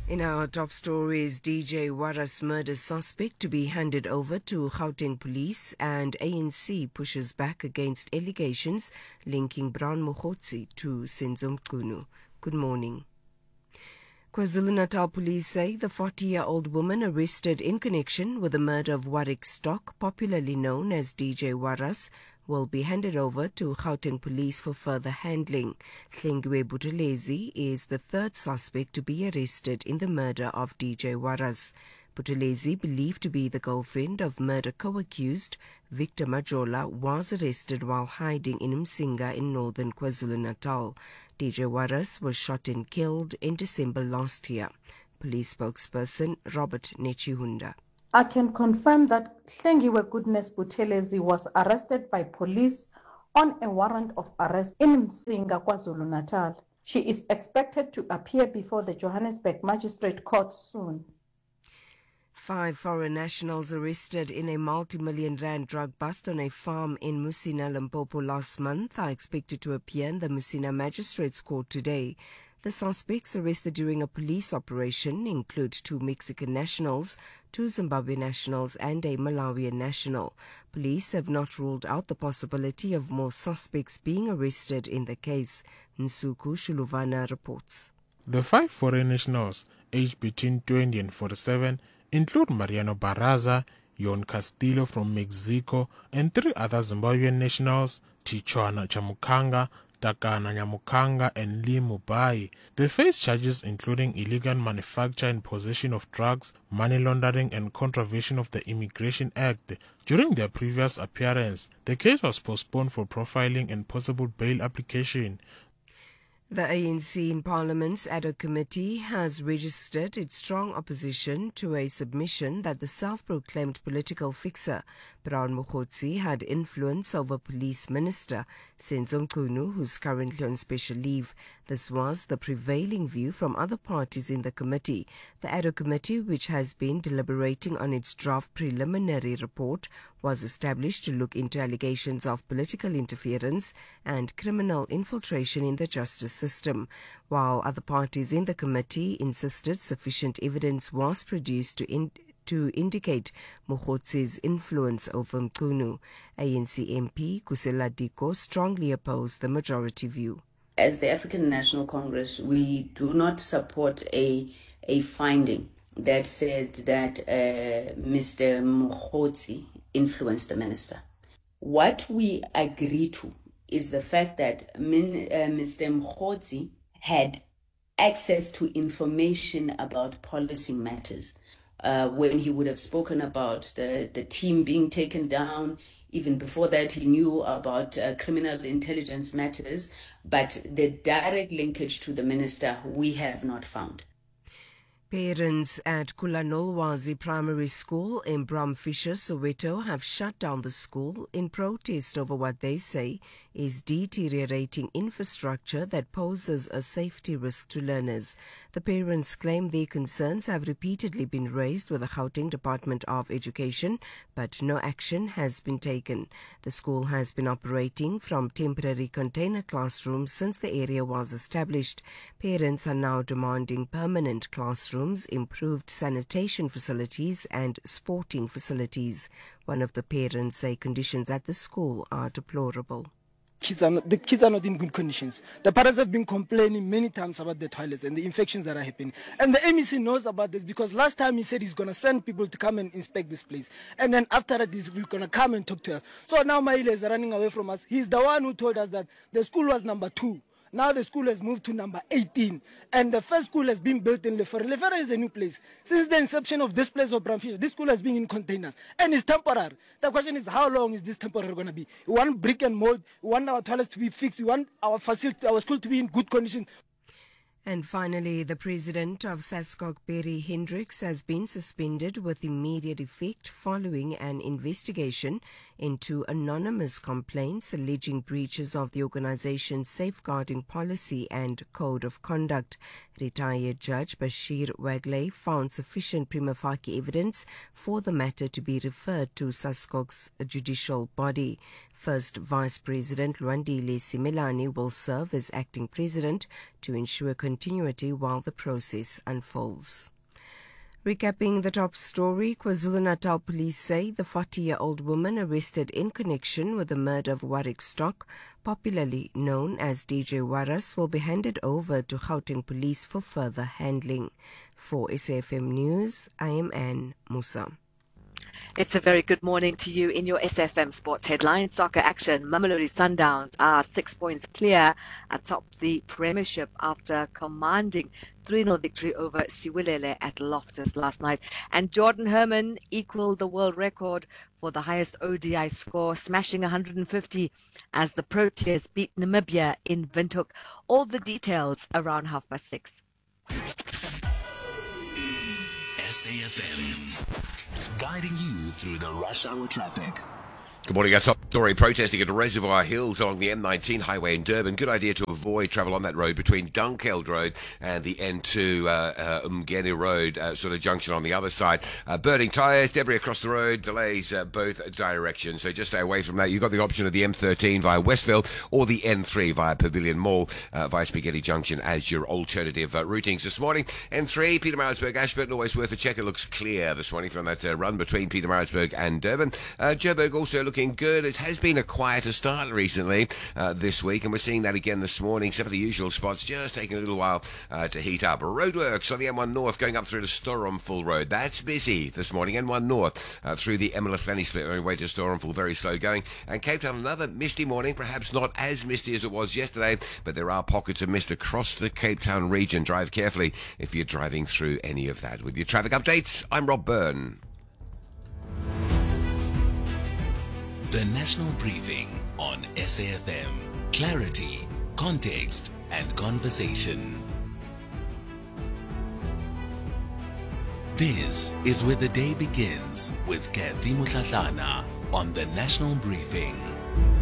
In our top stories, DJ Waras murder suspect to be handed over to Gauteng police, and ANC pushes back against allegations linking Brown Mogotsi to Senzo Mchunu. Good morning. KwaZulu-Natal police say the 40-year-old woman arrested in connection with the murder of Warwick Stock, popularly known as DJ Waras, will be handed over to Gauteng police for further handling. Hlengiwe Buthelezi is the third suspect to be arrested in the murder of DJ Waras. Buthelezi, believed to be the girlfriend of murder co-accused Victor Majola, was arrested while hiding in Msinga in northern KwaZulu-Natal. DJ Waras was shot and killed in December last year. Police spokesperson Robert Nechihunda. I can confirm that Hlengiwe Goodness Buthelezi was arrested by police on a warrant of arrest in Msinga, KwaZulu-Natal. She is expected to appear before the Johannesburg Magistrate Court soon. 5 foreign nationals arrested in a multi-million rand drug bust on a farm in Musina, Limpopo last month are expected to appear in the Musina Magistrates Court today. The suspects arrested during a police operation include 2 Mexican nationals, 2 Zimbabwe nationals and a Malawian national. Police have not ruled out the possibility of more suspects being arrested in the case. Nsuku Shuluvana reports. The 5 foreign nationals, aged between 20 and 47, include Mariano Barraza, Yon Castillo from Mexico, and 3 other Zimbabwean nationals, Tichwana Chamukanga, Takana Nyamukanga, and Lee Mubai. They face charges including illegal manufacture and possession of drugs, money laundering, and contravention of the Immigration Act. During their previous appearance, the case was postponed for profiling and possible bail application. The ANC in Parliament's ad hoc committee has registered its strong opposition to a submission that the self-proclaimed political fixer Brown Mogotsi had influence over Police Minister Senzo Mchunu, who's currently on special leave. This was the prevailing view from other parties in the committee. The ad hoc committee, which has been deliberating on its draft preliminary report, was established to look into allegations of political interference and criminal infiltration in the justice system, while other parties in the committee insisted sufficient evidence was produced to indicate Mogotsi's influence over Mchunu. ANC MP Kusela Diko strongly opposed the majority view. As the African National Congress, we do not support a finding that said that Mr. Mogotsi influenced the minister. What we agree to is the fact that Mr. Mogotsi had access to information about policy matters. When he would have spoken about the team being taken down. Even before that, he knew about criminal intelligence matters, but the direct linkage to the minister we have not found. Parents at Kulanolwazi Primary School in Bramfisher, Soweto have shut down the school in protest over what they say is deteriorating infrastructure that poses a safety risk to learners. The parents claim their concerns have repeatedly been raised with the Gauteng Department of Education, but no action has been taken. The school has been operating from temporary container classrooms since the area was established. Parents are now demanding permanent classrooms, improved sanitation facilities and sporting facilities. One of the parents say conditions at the school are deplorable. The kids are not in good conditions. The parents have been complaining many times about the toilets and the infections that are happening. And the MEC knows about this because last time he said he's going to send people to come and inspect this place. And then after that, he's going to come and talk to us. So now Maile is running away from us. He's the one who told us that the school was number 2. Now the school has moved to number 18. And the first school has been built in Lefere. Lefere is a new place. Since the inception of this place of Bramfish, this school has been in containers. And it's temporary. The question is, how long is this temporary going to be? We want brick and mold. We want our toilets to be fixed. We want our facility, our school to be in good conditions. And finally, the president of SASCOC, Barry Hendricks, has been suspended with immediate effect following an investigation into anonymous complaints alleging breaches of the organization's safeguarding policy and code of conduct. Retired Judge Bashir Wagley found sufficient prima facie evidence for the matter to be referred to SASCOC's judicial body. First Vice President Lwandile Simelane will serve as acting president to ensure continuity while the process unfolds. Recapping the top story, KwaZulu-Natal police say the 40-year-old woman arrested in connection with the murder of Warwick Stock, popularly known as DJ Waras, will be handed over to Gauteng police for further handling. For SAFM News, I am Anne Musa. It's a very good morning to you in your SFM Sports headlines. Soccer action. Mamelodi Sundowns are 6 points clear atop the Premiership after commanding 3-0 victory over Siwelele at Loftus last night. And Jordan Herman equaled the world record for the highest ODI score, smashing 150 as the Proteas beat Namibia in Windhoek. All the details around 6:30. SAFM, guiding you through the rush hour traffic. Good morning. Our top story, protesting at Reservoir Hills along the M19 highway in Durban. Good idea to avoid travel on that road between Dunkeld Road and the N2 Umgeni Road sort of junction on the other side. Burning tyres, debris across the road, delays both directions. So just stay away from that. You've got the option of the M13 via Westville or the N3 via Pavilion Mall via Spaghetti Junction as your alternative routings this morning. N3, Pietermaritzburg, Ashburton, always worth a check. It looks clear this morning from that run between Pietermaritzburg and Durban. Joburg also looking good. It has been a quieter start recently this week, and we're seeing that again this morning. Some of the usual spots just taking a little while to heat up. Roadworks on the M1 North going up through to Storumful Road. That's busy this morning. M1 North through the Emelafani split on your way to Storumful, very slow going. And Cape Town, another misty morning, perhaps not as misty as it was yesterday, but there are pockets of mist across the Cape Town region. Drive carefully if you're driving through any of that. With your traffic updates, I'm Rob Byrne. The National Briefing on SAFM. Clarity, context, and conversation. This is where the day begins with Kathy Mutlatlana on The National Briefing.